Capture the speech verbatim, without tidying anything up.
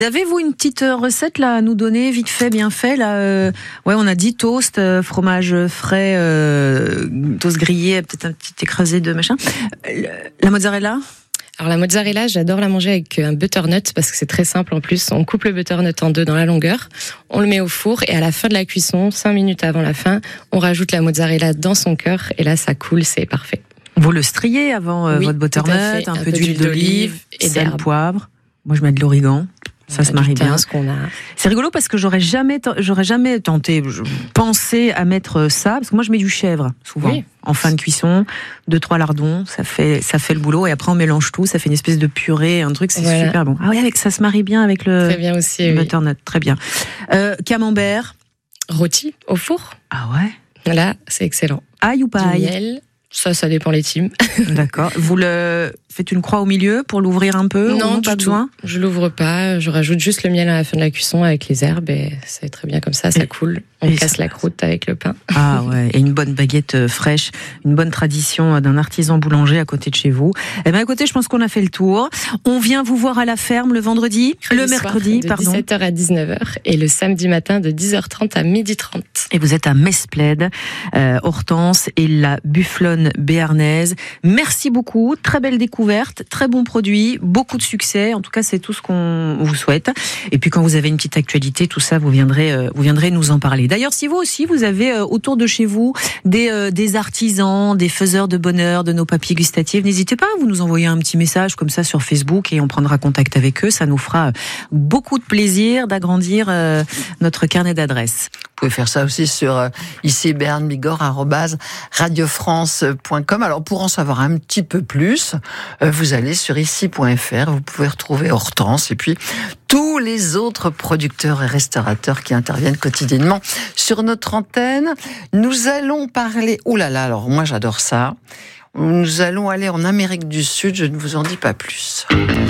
Avez-vous une petite recette là à nous donner, vite fait, bien fait là euh, ouais, on a dit toast, euh, fromage frais, euh, toast grillé, peut-être un petit écrasé de machin. Euh, la mozzarella. Alors la mozzarella, j'adore la manger avec un butternut parce que c'est très simple en plus. On coupe le butternut en deux dans la longueur, on le met au four et à la fin de la cuisson, cinq minutes avant la fin, on rajoute la mozzarella dans son cœur et là ça coule, c'est parfait. Vous le striez avant euh, oui, votre butternut, un, un peu, peu d'huile d'olive, et sel, d'herbe. Poivre. Moi je mets de l'origan. Ça se marie bien. Ce qu'on a. C'est rigolo parce que j'aurais jamais, j'aurais jamais tenté, pensé à mettre ça, parce que moi je mets du chèvre souvent oui. en fin de cuisson, deux trois lardons, ça fait ça fait le boulot et après on mélange tout, ça fait une espèce de purée, un truc, c'est voilà. super bon. Ah oui, avec ça se marie bien avec le très bien aussi, oui. butternut, très bien. Euh, camembert, rôti au four. Ah ouais. Là, c'est excellent. Ail ou pas ail? Miel. Ça, ça dépend les teams. D'accord. Vous le faites une croix au milieu pour l'ouvrir un peu? Non, ou pas besoin. Je l'ouvre pas. Je rajoute juste le miel à la fin de la cuisson avec les herbes et c'est très bien comme ça. Ça et, coule. On casse la croûte avec le pain. Ah ouais. Et une bonne baguette fraîche, une bonne tradition d'un artisan boulanger à côté de chez vous. Eh ben, écoutez, je pense qu'on a fait le tour. On vient vous voir à la ferme le vendredi, le, le mercredi, de pardon. dix-sept heures à dix-neuf heures et le samedi matin de dix heures trente à midi trente. Et vous êtes à Mesplède, euh, Hortense et la Bufflonne béarnaise. Merci beaucoup. Très belle découverte, très bon produit, beaucoup de succès. En tout cas, c'est tout ce qu'on vous souhaite. Et puis, quand vous avez une petite actualité, tout ça, vous viendrez, euh, vous viendrez nous en parler. D'ailleurs, si vous aussi, vous avez euh, autour de chez vous des, euh, des artisans, des faiseurs de bonheur, de nos papiers gustatifs, n'hésitez pas à vous nous envoyer un petit message comme ça sur Facebook et on prendra contact avec eux. Ça nous fera beaucoup de plaisir d'agrandir euh, notre carnet d'adresses. Vous pouvez faire ça aussi sur euh, ici berne bigorre arobase radio france point com. Alors pour en savoir un petit peu plus, euh, vous allez sur ici point f r, vous pouvez retrouver Hortense et puis tous les autres producteurs et restaurateurs qui interviennent quotidiennement sur notre antenne. Nous allons parler, oh là là, alors moi j'adore ça, nous allons aller en Amérique du Sud, je ne vous en dis pas plus.